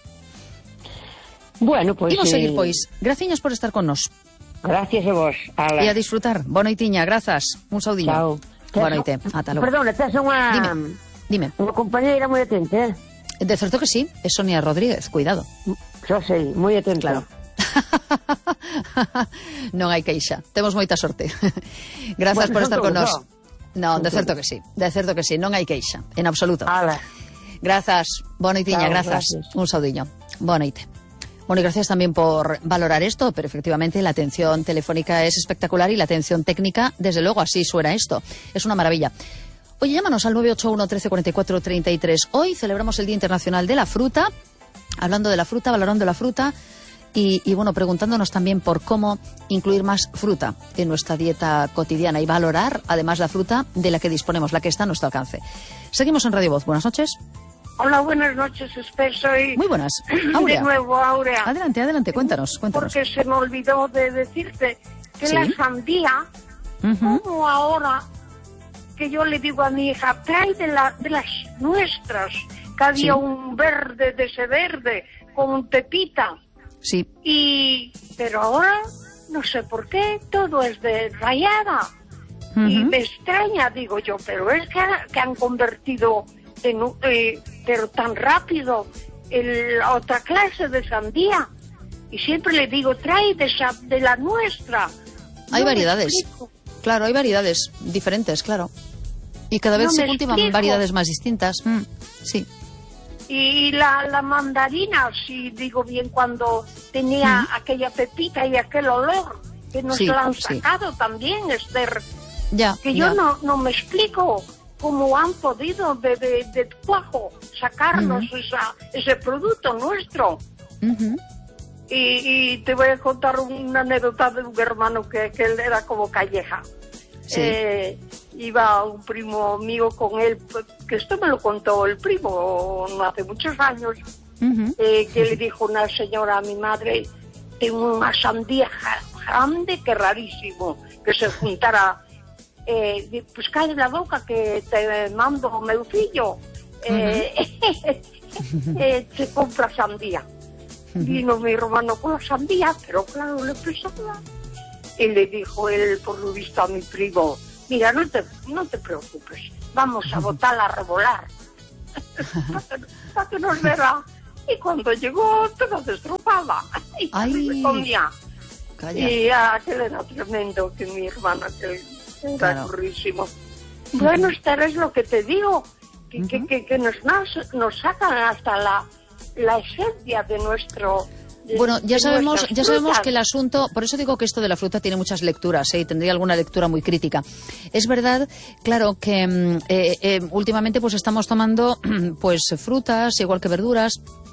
Bueno, pois... Imos eh... seguir, pois. Graciñas por estar con nos. Gracias a vos. Ala. E a disfrutar. Boa noitiña, grazas. Un saudiño. Chao. Boa noite. Ata logo. Perdona, tes unha... Dime. Dime. Unha compañeira moi atenta, eh? De certo que sí. É Sonia Rodríguez. Cuidado. Xa sei, moi atenta. Claro. Non hai queixa. Temos moita sorte. Grazas bueno, por estar con nos. Non, de certo que sí. De certo que sí. Non hai queixa. En absoluto. Ala. Grazas. Boa noitiña, grazas. gracias. Un saudiño. Boa noite. Bueno, y gracias también por valorar esto, pero efectivamente la atención telefónica es espectacular y la atención técnica, desde luego, así suena esto. Es una maravilla. Oye, llámanos al nueve ocho uno, trece, cuarenta y cuatro, treinta y tres. Hoy celebramos el Día Internacional de la Fruta, hablando de la fruta, valorando la fruta y, y bueno, preguntándonos también por cómo incluir más fruta en nuestra dieta cotidiana y valorar, además, la fruta de la que disponemos, la que está a nuestro alcance. Seguimos en Radio Voz. Buenas noches. Hola, buenas noches, Esper, soy... Muy buenas. Aurea. De nuevo, Aurea. Adelante, adelante, cuéntanos, cuéntanos. Porque se me olvidó de decirte que ¿Sí? la sandía, uh-huh. como ahora que yo le digo a mi hija, trae de, la, de las nuestras, que había sí. un verde de ese verde, con pepita. Sí. Y, pero ahora, no sé por qué, todo es de rayada. Uh-huh. Y me extraña, digo yo, pero es que, que han convertido... En, eh, pero tan rápido el, otra clase de sandía y siempre le digo trae de, esa, de la nuestra. Hay no variedades, claro, hay variedades diferentes, claro, y cada vez no se cultivan explico. variedades más distintas. Mm, sí. Y la, la mandarina, si digo bien, cuando tenía mm. aquella pepita y aquel olor que nos sí, la han sacado sí. también, Esther, ya, que yo ya. no, no me explico cómo han podido de, de, de cuajo sacarnos uh-huh. esa, ese producto nuestro. Uh-huh. y, y te voy a contar una anécdota de un hermano que, que él era como Calleja. sí. eh, iba un primo mío con él, que esto me lo contó el primo no hace muchos años, uh-huh. eh, que le dijo una señora a mi madre, tengo una sandía grande que rarísimo, que se juntara, eh, pues cae en la boca que te mando meu fillo, eh, uh-huh. eh, se compra sandía. Uh-huh. Vino mi hermano con la sandía, pero claro, le pesaba. Y le dijo él, por lo visto, a mi primo, mira, no te, no te preocupes, vamos a botarla a revolar, para que nos verá. Y cuando llegó, todo destrozaba, y se comía. Calla. Y aquel era tremendo, que mi hermana, que era claro. Currísimo. Uh-huh. Bueno, Esther, es lo que te digo, que, uh-huh. que, que, que nos, nos sacan hasta la, la esencia de nuestro... Bueno, ya sabemos, ya sabemos que el asunto, por eso digo que esto de la fruta tiene muchas lecturas, ¿eh? Y tendría alguna lectura muy crítica. Es verdad, claro, que eh, eh, últimamente pues estamos tomando pues frutas, igual que verduras,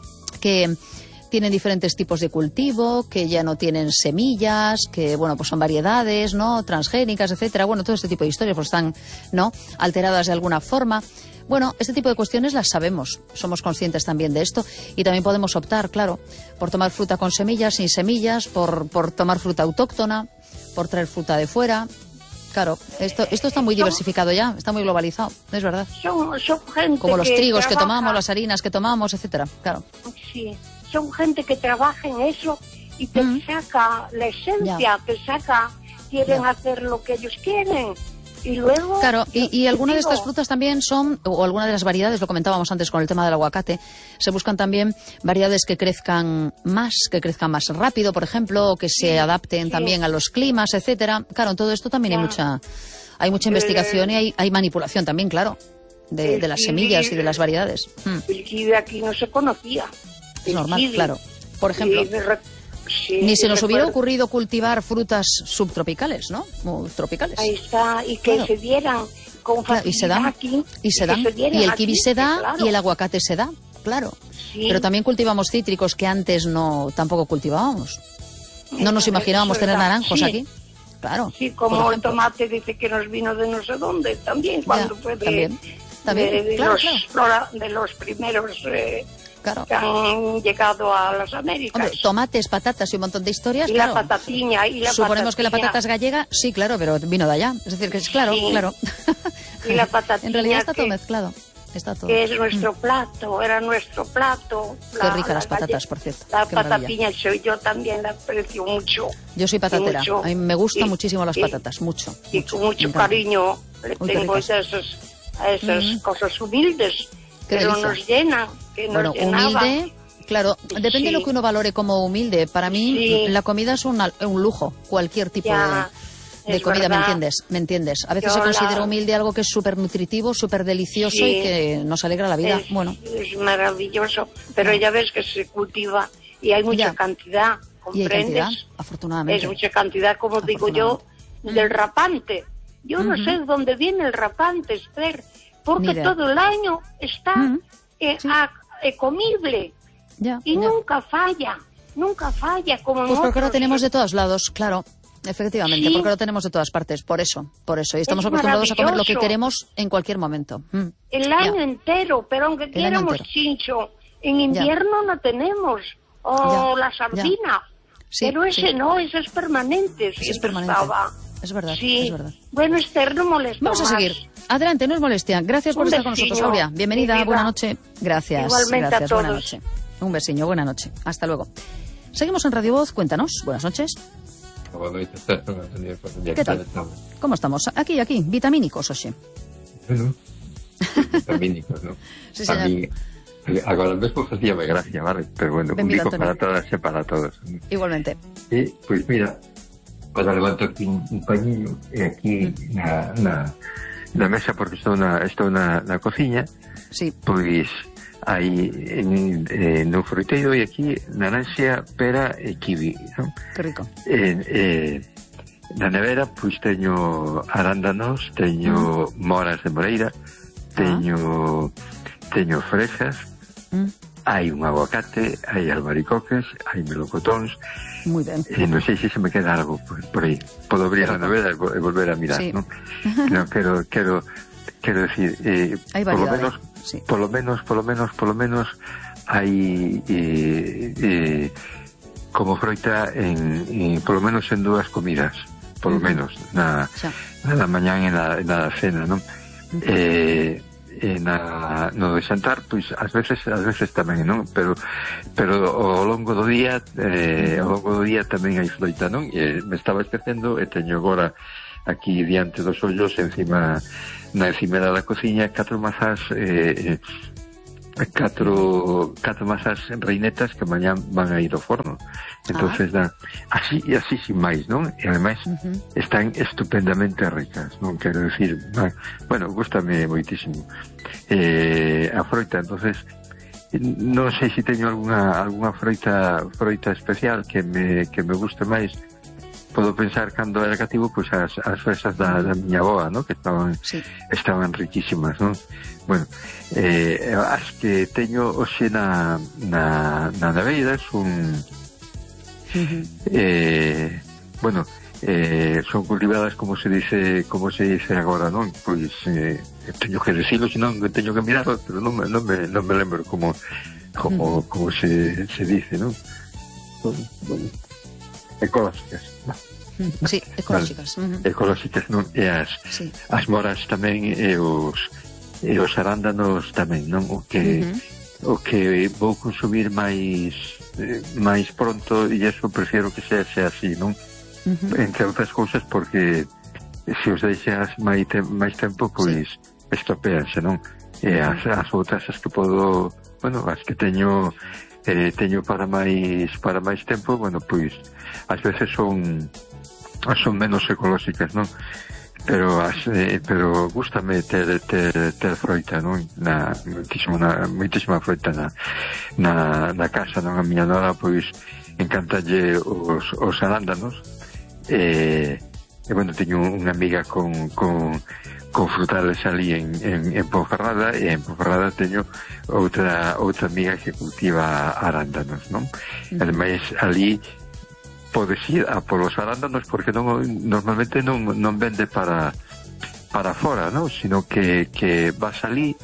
que tienen diferentes tipos de cultivo, que ya no tienen semillas, que bueno, pues son variedades, ¿no? Transgénicas, etcétera. Bueno, todo este tipo de historias pues están, ¿no? Alteradas de alguna forma. Bueno, este tipo de cuestiones las sabemos, somos conscientes también de esto y también podemos optar, claro, por tomar fruta con semillas, sin semillas, por, por tomar fruta autóctona, por traer fruta de fuera. Claro, esto esto está muy diversificado ya, está muy globalizado, es verdad. Son, son gente Como los que trigos trabaja, que tomamos, las harinas que tomamos, etcétera, claro. Sí, son gente que trabaja en eso y te mm. saca la esencia, ya. te saca, quieren ya. hacer lo que ellos quieren. Y luego... Claro, y, y algunas de estas frutas también son, o algunas de las variedades, lo comentábamos antes con el tema del aguacate, se buscan también variedades que crezcan más, que crezcan más rápido, por ejemplo, o que se adapten sí. también a los climas, etcétera. Claro, en todo esto también claro. hay mucha hay mucha investigación eh, y hay, hay manipulación también, claro, de, de las semillas y de las variedades. El kiwi aquí no se conocía. Es normal, kiwi. Claro. Por ejemplo... Sí, ni se nos hubiera ocurrido cultivar frutas subtropicales, ¿no? O tropicales. Ahí está, y que claro. se dieran con facilidad claro, y se dan, aquí. Y se dan, se y el aquí, kiwi se da, claro. y el aguacate se da, claro. Sí. Pero también cultivamos cítricos que antes no tampoco cultivábamos. No nos imaginábamos tener naranjos sí. aquí. Claro. Sí, como el tomate dice que nos vino de no sé dónde, también, cuando ya, fue de, también, también. de, de, claro, los, claro. de los primeros... Eh, Claro. que han llegado a las Américas. Hombre, tomates, patatas y un montón de historias. Y claro. la patatiña. Y la Suponemos patatiña. que la patata es gallega, sí, claro, pero vino de allá. Es decir, que es claro, sí. claro. Y la patatiña. En realidad está todo mezclado. Está todo. Que es nuestro mm. plato, era nuestro plato. Qué la, ricas la las patatas, por cierto. La patatiña soy yo también, la aprecio mucho. Yo soy patatera. Mucho. A mí me gustan y, muchísimo las y, patatas, mucho. Y mucho, con mucho cariño le Uy, tengo a esas, a esas mm. cosas humildes, pero nos llenan. Que nos bueno, llenaba. humilde. Claro, depende sí. de lo que uno valore como humilde. Para mí, sí. la comida es un, un lujo, cualquier tipo ya, de, de comida, verdad. ¿me entiendes? ¿Me entiendes? A veces Yo se considera la... humilde algo que es súper nutritivo, súper delicioso sí. y que nos alegra la vida. Es, bueno, es maravilloso, pero ya ves que se cultiva y hay mucha ya. cantidad, ¿comprendes? Y hay cantidad, afortunadamente. Es mucha cantidad, como digo yo, mm. del rapante. Yo mm-hmm. no sé de dónde viene el rapante, Esther, porque todo el año está mm-hmm. eh, sí. a, eh, comible. Ya, y ya. nunca falla, nunca falla como Pues porque otros. lo tenemos de todos lados, claro, efectivamente, sí. porque lo tenemos de todas partes, por eso, por eso. Y estamos es acostumbrados a comer lo que queremos en cualquier momento. Mm. El año ya. entero, pero aunque El quieramos chincho, en invierno ya. no tenemos, o ya. la sardina, sí, pero ese sí. no, ese es permanente. Ese es permanente. Estaba. Es verdad, sí. es verdad. Bueno, Esther, no molesta Vamos a más. seguir. Adelante, no es molestia. Gracias por Un estar besillo. con nosotros, Aurea. Bienvenida, buena noche. Gracias. Igualmente gracias, a todos. buena noche. Un besiño, buena noche. Hasta luego. Seguimos en Radio Voz, cuéntanos. Buenas noches. ¿Qué tal? ¿Cómo estamos? Aquí, aquí, vitamínicos, oxe. Bueno, vitamínicos, ¿no? Sí, señor. A mí, agora mesmo facíame gracia, vale? Pero bueno, un bico para todas e para todos. Igualmente. E, pois mira, para levanto aquí un, un pañinho e aquí mm. na, na, na mesa, porque estou na, estou na, na cociña, sí. pois hai en, eh, no fruteiro e aquí naranxa, pera e kiwi, non? Que rico. Eh, eh, na nevera pois teño arándanos, teño mm. moras de moreira, teño ah. teño fresas, mm. hai un aguacate, hai albaricoques, hai melocotóns. Muy ben. E non sei se se me queda algo por, por aí. Podo abrir a novela e volver a mirar, sí. Non? No, quero, quero, quero decir, eh, por lo menos, sí. por lo menos, por lo menos, por lo menos, hai eh, eh, como froita en, en, por lo menos en dúas comidas, por lo uh-huh. menos, na, na da mañán e na, na da cena, non? Uh-huh. Eh, e na, no de xantar, pois ás veces ás veces tamén, non? Pero pero ao longo do día eh, ao longo do día tamén hai froita, non? E me estaba esquecendo e teño agora aquí diante dos ollos encima na encimera da cociña catro mazas eh, catro catro mazas reinetas que mañán van a ir ao forno. Entonces ah. da, así e así sin máis, non? E ademais uh-huh. están estupendamente ricas, non quero decir, bueno, gústame moitísimo eh, a froita. Entonces non sei se teño algunha algunha froita froita especial que me que me guste máis. Podo pensar cando era cativo, pois as, as fresas da, da miña avoa, non? Que estaban sí. estaban riquísimas, non? Bueno, eh, as que teño hoxe na na, na naveira son uh-huh. eh, bueno, eh, son cultivadas como se dice como se dice agora, non? Pois eh, teño que decirlo, senón teño que mirarlo, pero non me, non me, non me lembro como como, uh-huh. como se, se dice, non? Bueno, bueno, ecológicas, non? Sí, ecológicas. Vale. Uh-huh. Ecológicas, non? E as, sí. as moras tamén e os e os arándanos tamén, non? O que uh-huh. o que vou consumir máis eh, máis pronto, e eso prefiero que sea, sea así, non? Uh-huh. Entre outras cousas porque se os deixas máis, te, máis tempo, pois sí. estropeanse, non? E as, as outras as que podo, bueno, as que teño eh, teño para máis para máis tempo, bueno, pois ás veces son son menos ecolóxicas, non? Pero as, eh, pero gústame ter, ter, ter froita, non? Na, moitísima, na, moitísima froita na, na, na casa, non? A miña nora, pois, encantalle os, os arándanos. E, e bueno, teño unha amiga con, con, con frutales ali en, en, en Ponferrada, e en Ponferrada teño outra, outra amiga que cultiva arándanos, non? Mm. Ademais, ali podes ir a polos arándanos porque non, normalmente non, non vende para para fora, non? Sino que, que vas ali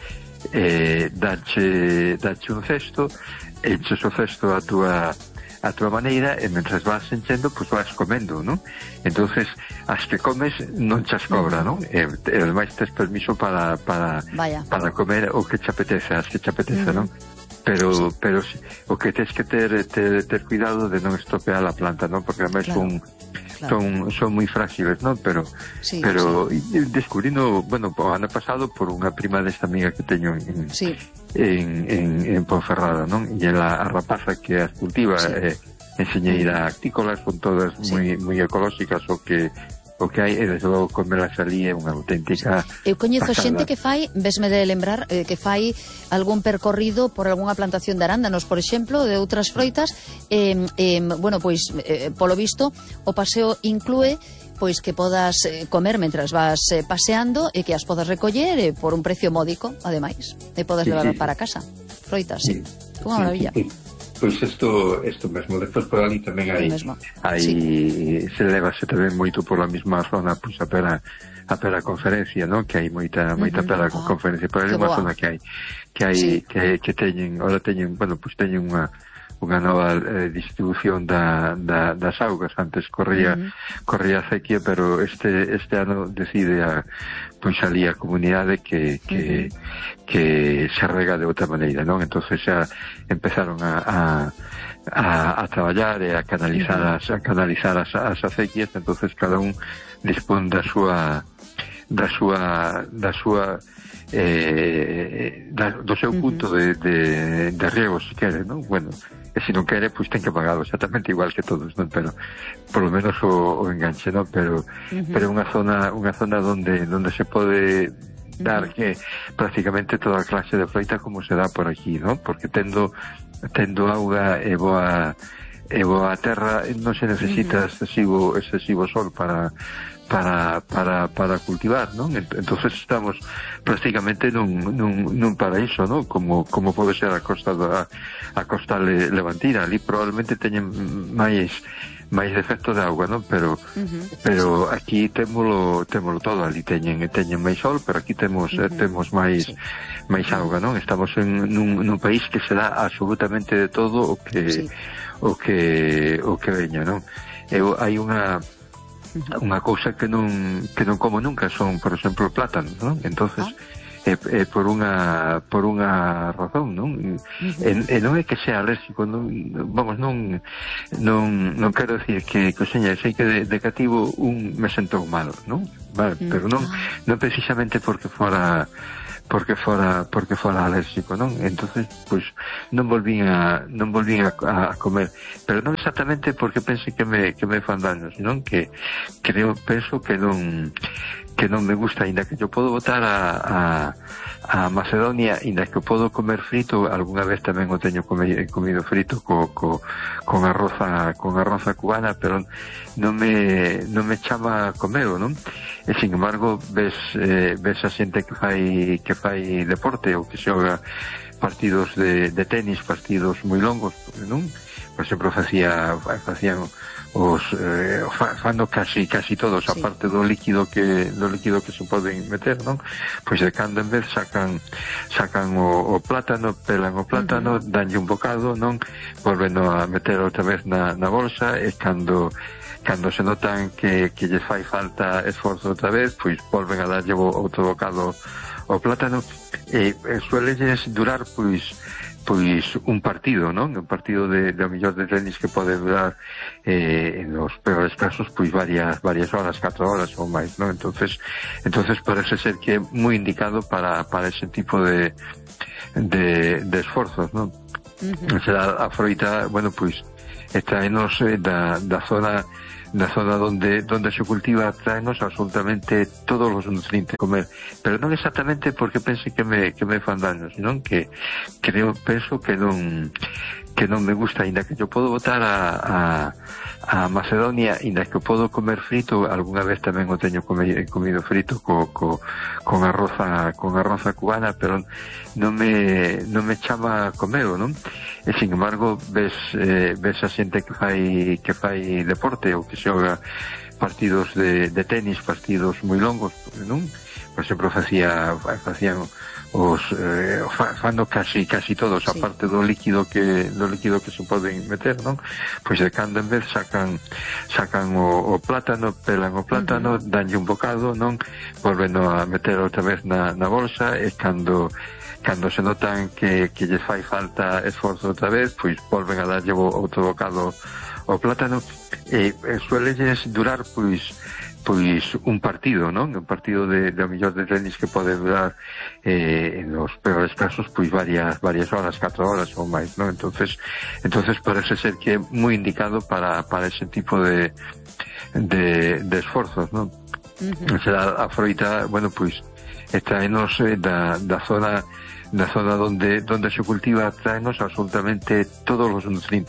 eh, dache, dache un cesto, enches o cesto a túa a túa maneira e mentras vas enchendo, pois vas comendo, non? Entonces, as que comes non chas cobra, non? E, e ademais tes permiso para para, para comer o que te apetece, as que te apetece, uh-huh. non? Pero, sí. pero o que tens que ter, ter, ter cuidado de non estropear a planta, non? Porque ademais claro. son, claro. son son moi frágiles, non? Pero sí, pero sí. descubrindo, bueno, o ano pasado por unha prima desta amiga que teño en, sí. en, en, en Ponferrada, non? E ela, a rapaza que as cultiva sí. eh, enseñeira actícolas, son todas sí. moi moi ecolóxicas, o que o que hai, e desde logo comelas ali é unha auténtica eu coñezo pasada. Xente que fai, vesme de lembrar eh, que fai algún percorrido por algunha plantación de arándanos, por exemplo, de outras froitas, eh, eh, bueno, pois eh, polo visto o paseo inclúe pois que podas eh, comer mentras vas eh, paseando e que as podas recoller eh, por un precio módico, ademais, e podas sí, levar sí. para casa froitas, sí, sí. Unha maravilla. Sí, sí. Pois isto, isto mesmo, despois por ali tamén hai, hai sí. se levase tamén moito por a mesma zona, pois a pera, a pera conferencia, non? Que hai moita, moita uh-huh. pera oh, conferencia, por ali unha zona que hai, que hai, sí. que, que teñen, ora teñen, bueno, pois teñen unha, unha nova eh, distribución da, da, das augas, antes corría, uh-huh. corría a sequía, pero este, este ano decide a, pois ali a comunidade que, que, uh-huh. que se rega de outra maneira, non? Entonces xa empezaron a, a, a, a traballar e a canalizar uh-huh. as, a canalizar as, as acequias, entonces cada un dispón da súa da súa da súa eh, da, do seu punto uh-huh. de, de, de riego, se quere, non? Bueno, e se non quere, pois ten que pagalo exactamente igual que todos, non? Pero por lo menos o, o enganche, non? Pero uh-huh. pero unha zona unha zona donde donde se pode dar uh-huh. que prácticamente toda clase de froita como se dá por aquí, non? Porque tendo tendo auga e boa e a terra non se necesita uh-huh. excesivo excesivo sol para para para para cultivar, non? Entonces estamos prácticamente nun nun nun paraíso, non? Como como pode ser a costa da a costa le, levantina, ali probablemente teñen máis máis defecto de auga, non? Pero uh-huh. pero aquí témolo témolo todo, ali teñen teñen máis sol, pero aquí temos uh-huh. temos máis sí. máis auga, non? Estamos en nun, nun país que se dá absolutamente de todo o que sí. o que o que veña, non? Eu hai unha unha cousa que non que non como nunca son, por exemplo, plátanos, non? Entonces ah. é, é por unha por unha razón, non? Uh-huh. E, e non é que sea alérgico, non, vamos, non non non quero decir que que seña, sei que de, de cativo un me sentou mal, non? Vale, uh-huh. pero non non precisamente porque fora porque fora porque fora alérgico, non? Entonces, pois non volvín a non volvín a, a comer, pero non exactamente porque pense que me que me fan daño, senón que creo penso que non que non me gusta, ainda que yo podo botar a, a, a Macedonia, ainda que podo comer frito, algunha vez tamén o teño comido, comido frito co, co, con arroza con arroza cubana, pero non me non me chama a comero, non? E sin embargo ves eh, ves a xente que fai que fai deporte ou que xoga partidos de, de tenis, partidos moi longos, non? Por exemplo, facía facían os eh, fando casi casi todos sí. a parte do líquido que do líquido que se poden meter, non? Pois de cando en vez sacan sacan o, o plátano, pelan o plátano, uh-huh. danlle un bocado, non? Volvendo a meter outra vez na, na bolsa, e cando cando se notan que, que lles fai falta esforzo outra vez, pois volven a darlle outro bocado o plátano, e, e suelelles durar pois pois un partido, non? Un partido de, de a mellor de tenis que pode durar eh, en os peores casos pois varias varias horas, catro horas ou máis, non? Entonces, entonces parece ser que é moi indicado para para ese tipo de de, de esforzos, non? Uh-huh. O sea, a froita, bueno, pois traenos eh, da, da zona da zona donde donde se cultiva, traenos absolutamente todos os nutrientes comer, pero non exactamente porque pense que me que me fan daño, senón que creo penso que non que non me gusta, ainda que yo podo botar a, a, a Macedonia, ainda que podo comer frito, algunha vez tamén o teño comido, comido frito co, co, con arroza con arroza cubana, pero non me non me chama a comero, non? E sin embargo ves eh, ves a xente que fai que fai deporte ou que xoga partidos de, de tenis, partidos moi longos, non? Por exemplo, facía facían os eh, fando casi casi todos sí. a parte do líquido que do líquido que se poden meter, non? Pois de cando en vez sacan sacan o, o plátano, pelan o plátano, uh-huh. danlle un bocado, non? Volvendo a meter outra vez na, na bolsa, e cando cando se notan que, que lles fai falta esforzo outra vez, pois volven a darlle outro bocado o plátano, e, e suelelles durar pois pois un partido, non? Un partido de, de a mellor de tenis que pode durar eh, en os peores casos pois varias varias horas, catro horas ou máis, non? Entonces, entonces parece ser que é moi indicado para para ese tipo de de, de esforzos, non? Uh-huh. O sea, a froita, bueno, pois traenos eh, da, da zona da zona donde donde se cultiva, traenos absolutamente todos os nutrientes